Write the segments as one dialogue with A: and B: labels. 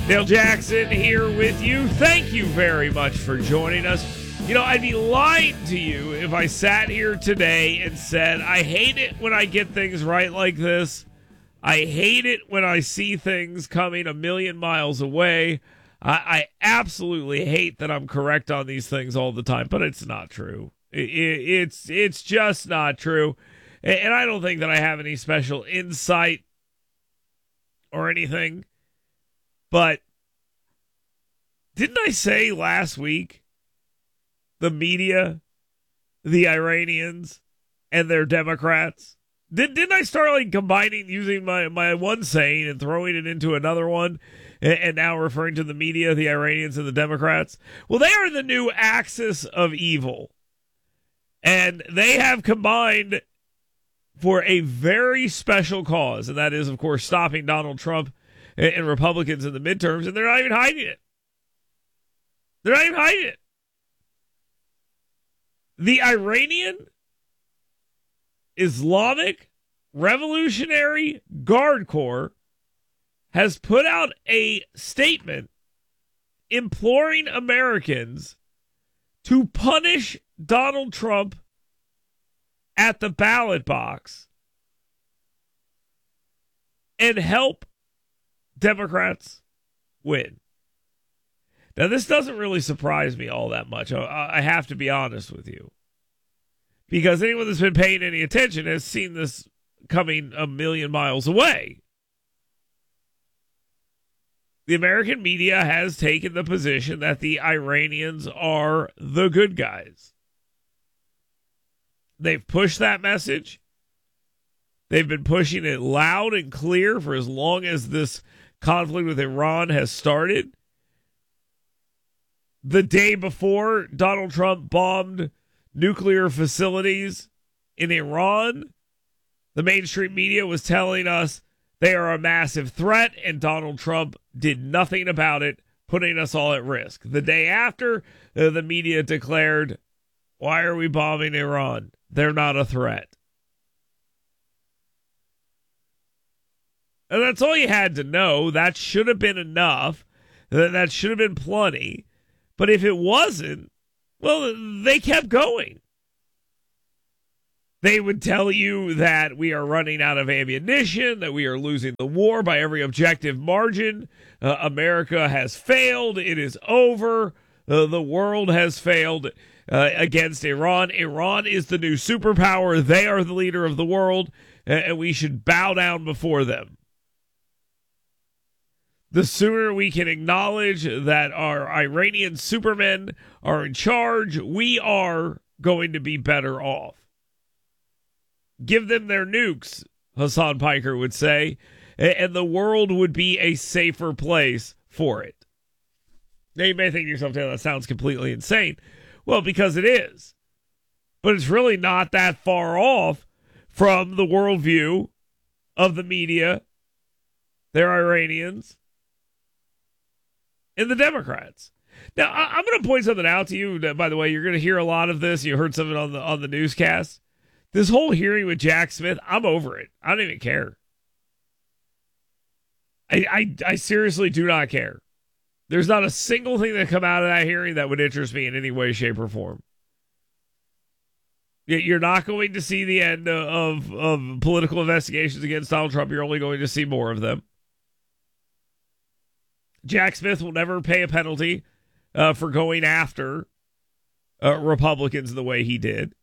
A: Dale Jackson here with you. Thank you very much for joining us. You know, I'd be lying to you if I sat here today and said, I hate it when I get things right like this. I hate it when I see things coming a million miles away. I absolutely hate that I'm correct on these things all the time, but it's not true. It's just not true. And I don't think that I have any special insight or anything. But didn't I say last week the media, the Iranians, and their Democrats? Didn't I start like combining, using my one saying and throwing it into another one, and now referring to the media, the Iranians, and the Democrats? Well, they are the new axis of evil. And they have combined for a very special cause, and that is, of course, stopping Donald Trump and Republicans in the midterms, and they're not even hiding it. They're not even hiding it. The Iranian Islamic Revolutionary Guard Corps has put out a statement imploring Americans to punish Donald Trump at the ballot box and help Democrats win. Now, this doesn't really surprise me all that much. I have to be honest with you. Because anyone that's been paying any attention has seen this coming a million miles away. The American media has taken the position that the Iranians are the good guys. They've pushed that message. They've been pushing it loud and clear for as long as this conflict with Iran has started. The day before Donald Trump bombed nuclear facilities in Iran, the mainstream media was telling us they are a massive threat, and Donald Trump did nothing about it, putting us all at risk. The day after, the media declared, why are we bombing Iran? They're not a threat. And that's all you had to know. That should have been enough. That should have been plenty. But if it wasn't, well, they kept going. They would tell you that we are running out of ammunition, that we are losing the war by every objective margin. America has failed. It is over. The world has failed against Iran. Iran is the new superpower. They are the leader of the world, and we should bow down before them. The sooner we can acknowledge that our Iranian supermen are in charge, we are going to be better off. Give them their nukes, Hassan Piker would say, and the world would be a safer place for it. Now, you may think to yourself, that sounds completely insane. Well, because it is. But it's really not that far off from the worldview of the media, their Iranians, and the Democrats. Now, I'm going to point something out to you. By the way, you're going to hear a lot of this. You heard something on the newscast. This whole hearing with Jack Smith, I'm over it. I don't even care. I seriously do not care. There's not a single thing that come out of that hearing that would interest me in any way, shape, or form. You're not going to see the end of political investigations against Donald Trump. You're only going to see more of them. Jack Smith will never pay a penalty for going after Republicans the way he did.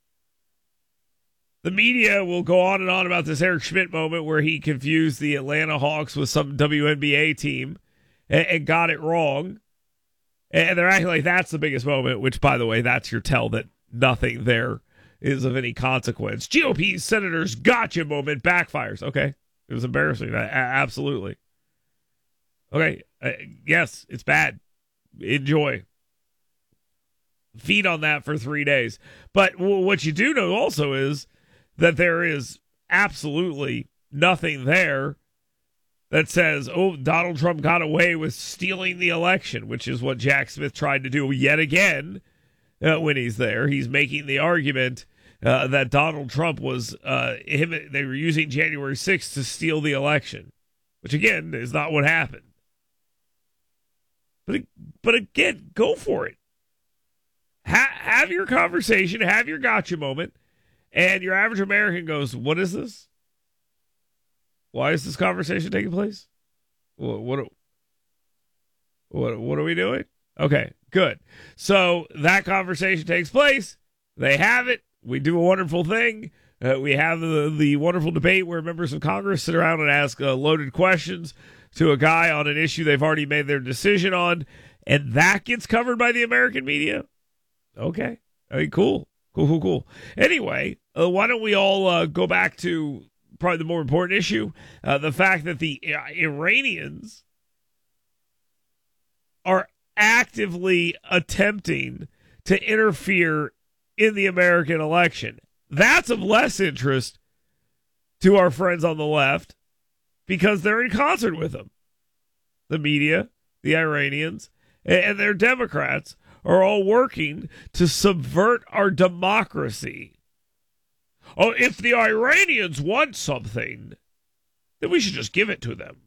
A: The media will go on and on about this Eric Schmidt moment where he confused the Atlanta Hawks with some WNBA team and got it wrong. And they're acting like that's the biggest moment, which, by the way, that's your tell that nothing there is of any consequence. GOP senators gotcha moment backfires. Okay. It was embarrassing. Absolutely. Okay. Yes, it's bad. Enjoy. Feed on that for 3 days. But what you do know also is that there is absolutely nothing there that says, oh, Donald Trump got away with stealing the election, which is what Jack Smith tried to do yet again when he's there. He's making the argument that Donald Trump was, they were using January 6th to steal the election, which again is not what happened. But again, go for it. Have your conversation, have your gotcha moment, and your average American goes, "What is this? Why is this conversation taking place? What are we doing?" Okay, good. So that conversation takes place. They have it. We do a wonderful thing. We have the wonderful debate where members of Congress sit around and ask loaded questions to a guy on an issue they've already made their decision on, and that gets covered by the American media. Okay. I mean, cool. Anyway, why don't we all go back to probably the more important issue, the fact that the Iranians are actively attempting to interfere in the American election. That's of less interest to our friends on the left because they're in concert with them. The media, the Iranians, and their Democrats are all working to subvert our democracy. Oh, if the Iranians want something, then we should just give it to them.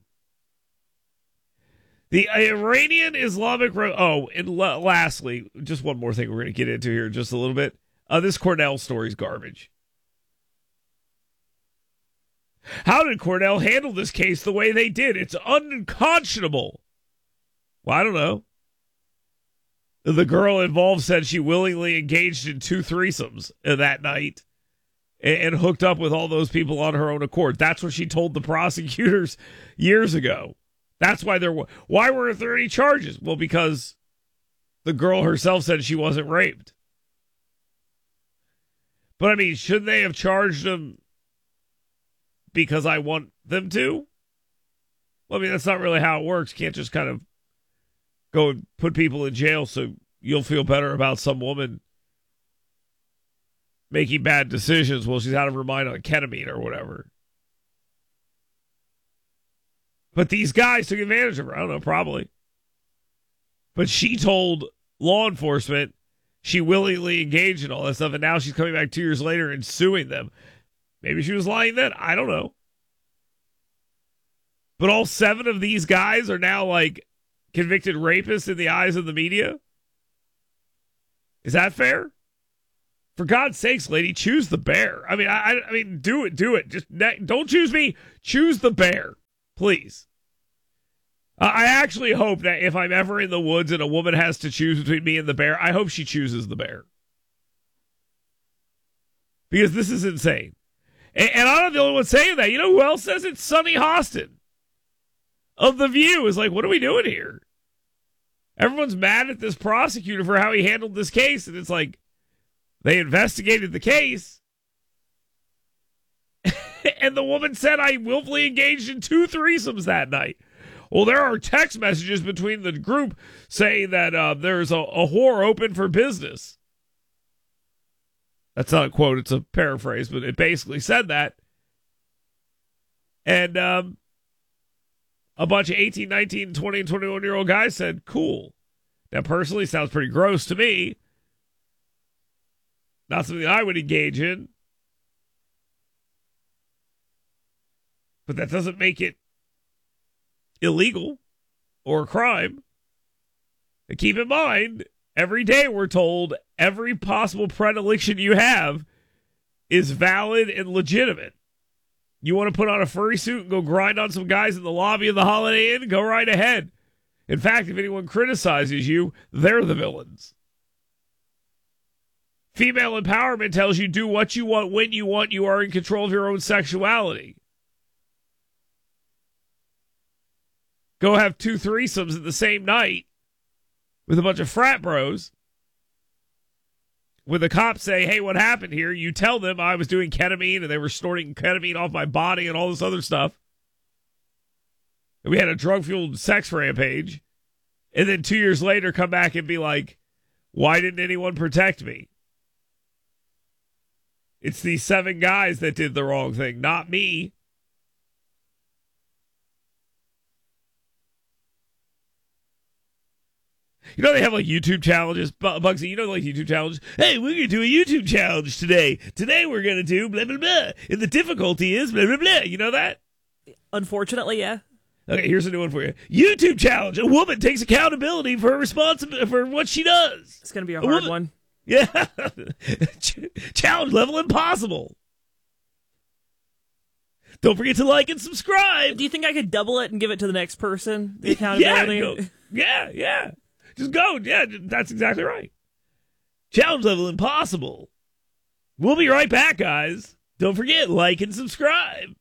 A: The Iranian Islamic... lastly, just one more thing we're going to get into here just a little bit. This Cornell story's garbage. How did Cornell handle this case the way they did? It's unconscionable. Well, I don't know. The girl involved said she willingly engaged in 2 threesomes that night and hooked up with all those people on her own accord. That's what she told the prosecutors years ago. That's why why weren't there any charges? Well, because the girl herself said she wasn't raped. But I mean, shouldn't they have charged them because I want them to? Well, I mean, that's not really how it works. You can't just kind of go and put people in jail so you'll feel better about some woman making bad decisions while she's out of her mind on ketamine or whatever. But these guys took advantage of her. I don't know, probably. But she told law enforcement she willingly engaged in all that stuff, and now she's coming back 2 years later and suing them. Maybe she was lying then. I don't know. But all 7 of these guys are now, like, convicted rapists in the eyes of the media? Is that fair? For God's sakes, lady, choose the bear. I mean, I mean, do it. Just don't choose me. Choose the bear, please. I actually hope that if I'm ever in the woods and a woman has to choose between me and the bear, I hope she chooses the bear. Because this is insane. And I'm not the only one saying that. You know who else says it? Sonny Hostin of The View is like, what are we doing here? Everyone's mad at this prosecutor for how he handled this case. And it's like, they investigated the case. And the woman said, I willfully engaged in 2 threesomes that night. Well, there are text messages between the group saying that there's a whore open for business. That's not a quote, it's a paraphrase, but it basically said that. And a bunch of 18, 19, 20, and 21-year-old guys said, cool. Now, personally, sounds pretty gross to me. Not something I would engage in. But that doesn't make it illegal or a crime. And keep in mind, every day we're told every possible predilection you have is valid and legitimate. You want to put on a furry suit and go grind on some guys in the lobby of the Holiday Inn? Go right ahead. In fact, if anyone criticizes you, they're the villains. Female empowerment tells you do what you want, when you want. You are in control of your own sexuality. Go have 2 threesomes at the same night with a bunch of frat bros. When the cops say, hey, what happened here? You tell them I was doing ketamine and they were snorting ketamine off my body and all this other stuff. And we had a drug-fueled sex rampage. And then 2 years later come back and be like, why didn't anyone protect me? It's these 7 guys that did the wrong thing, not me. You know they have like YouTube challenges, Bugsy, you know like YouTube challenges? Hey, we're going to do a YouTube challenge today. Today we're going to do blah, blah, blah. And the difficulty is blah, blah, blah. You know that?
B: Unfortunately, yeah.
A: Okay, here's a new one for you. YouTube challenge. A woman takes accountability for for what she does.
B: It's going to be a hard one.
A: Yeah. Challenge level impossible. Don't forget to like and subscribe.
B: Do you think I could double it and give it to the next person? The accountability?
A: Yeah. Just go. Yeah, that's exactly right. Challenge level impossible. We'll be right back, guys. Don't forget, like and subscribe.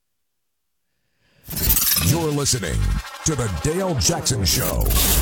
C: You're listening to The Dale Jackson Show.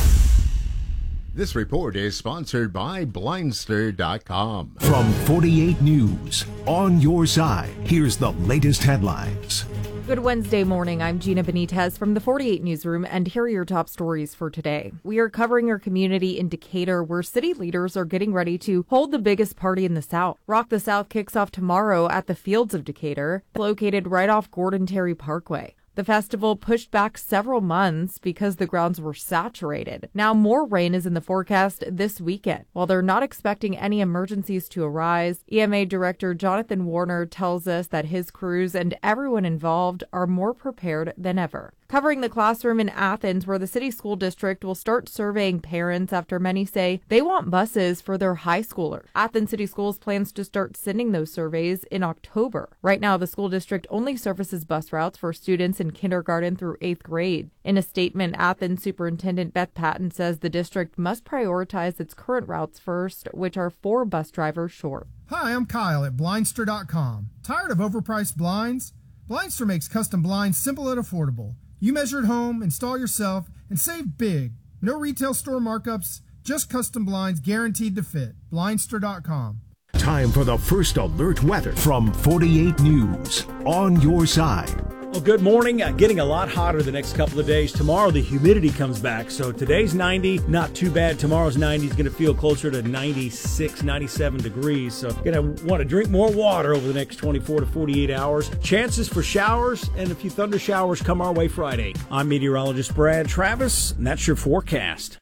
D: This report is sponsored by Blindster.com.
C: From 48 News, on your side, here's the latest headlines.
E: Good Wednesday morning. I'm Gina Benitez from the 48 Newsroom, and here are your top stories for today. We are covering your community in Decatur, where city leaders are getting ready to hold the biggest party in the South. Rock the South kicks off tomorrow at the Fields of Decatur, located right off Gordon Terry Parkway. The festival pushed back several months because the grounds were saturated. Now more rain is in the forecast this weekend. While they're not expecting any emergencies to arise, EMA Director Jonathan Warner tells us that his crews and everyone involved are more prepared than ever. Covering the classroom in Athens, where the city school district will start surveying parents after many say they want buses for their high schoolers. Athens City Schools plans to start sending those surveys in October. Right now, the school district only services bus routes for students in kindergarten through 8th grade. In a statement, Athens Superintendent Beth Patton says the district must prioritize its current routes first, which are 4 bus drivers short.
F: Hi, I'm Kyle at Blindster.com. Tired of overpriced blinds? Blindster makes custom blinds simple and affordable. You measure at home, install yourself, and save big. No retail store markups, just custom blinds guaranteed to fit. Blindster.com.
C: Time for the first alert weather from 48 News, on your side.
G: Well, good morning. Getting a lot hotter the next couple of days. Tomorrow, the humidity comes back. So today's 90, not too bad. Tomorrow's 90 is going to feel closer to 96, 97 degrees. So going to want to drink more water over the next 24 to 48 hours. Chances for showers and a few thunder showers come our way Friday. I'm meteorologist Brad Travis, and that's your forecast.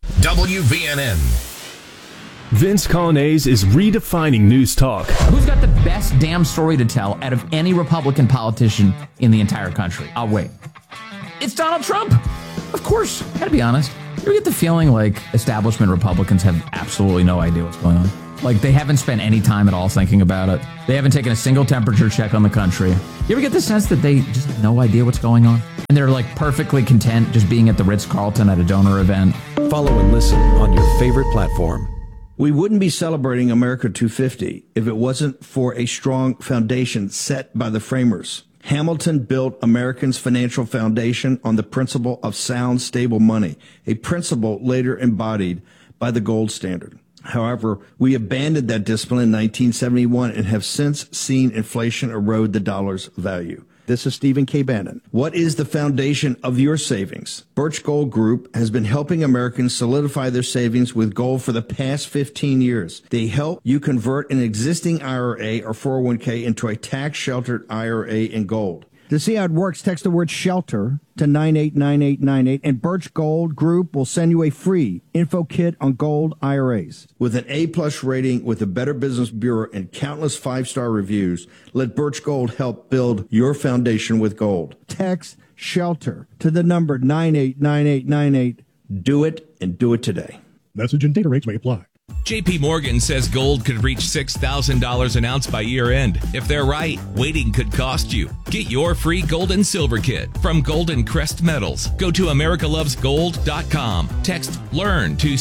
C: WVNN.
H: Vince Colonnese is redefining news talk.
I: Who's got the best damn story to tell out of any Republican politician in the entire country? I'll wait. It's Donald Trump. Of course. Gotta be honest. You ever get the feeling like establishment Republicans have absolutely no idea what's going on? Like they haven't spent any time at all thinking about it. They haven't taken a single temperature check on the country. You ever get the sense that they just have no idea what's going on? And they're like perfectly content just being at the Ritz-Carlton at a donor event?
J: Follow and listen on your favorite platform. We wouldn't be celebrating America 250 if it wasn't for a strong foundation set by the framers. Hamilton built Americans' financial foundation on the principle of sound, stable money, a principle later embodied by the gold standard. However, we abandoned that discipline in 1971 and have since seen inflation erode the dollar's value. This is Stephen K. Bannon. What is the foundation of your savings? Birch Gold Group has been helping Americans solidify their savings with gold for the past 15 years. They help you convert an existing IRA or 401k into a tax-sheltered IRA in gold. To see how it works, text the word SHELTER to 989898, and Birch Gold Group will send you a free info kit on gold IRAs. With an A-plus rating with the Better Business Bureau and countless 5-star reviews, let Birch Gold help build your foundation with gold. Text SHELTER to the number 989898. Do it, and do it today.
K: Message and data rates may apply.
L: JP Morgan says gold could reach $6,000 an ounce by year end. If they're right, waiting could cost you. Get your free gold and silver kit from Golden Crest Metals. Go to americalovesgold.com. Text LEARN to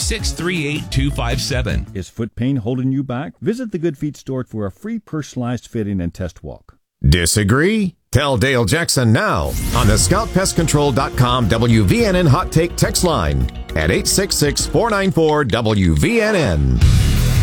L: 638257.
M: Is foot pain holding you back? Visit the Good Feet store for a free personalized fitting and test walk.
N: Disagree? Tell Dale Jackson now on the ScoutPestControl.com WVNN Hot Take text line at 866-494-WVNN.